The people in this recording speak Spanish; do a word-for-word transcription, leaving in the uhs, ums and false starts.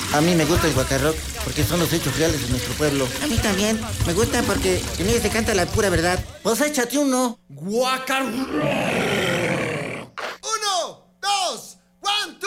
A mí me gusta el guacarrock porque son los hechos reales de nuestro pueblo. A mí también. Me gusta porque en ellos se canta la pura verdad. Pues échate uno. Guacarrock.